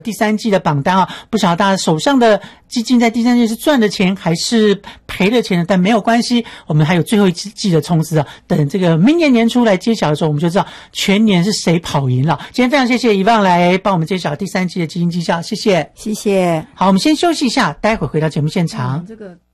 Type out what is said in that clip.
第三季的榜单啊，不晓得大家手上的基金在第三季是赚的钱还是赔的钱，但没有关系，我们还有最后一季的冲刺啊，等这个明年年初来揭晓的时候，我们就知道全年是谁跑赢了。今天非常谢谢Yvonne来帮我们揭晓第三季的基金绩效，谢谢。 谢谢。 好，我们先休息一下，待会回到节目现场。 这个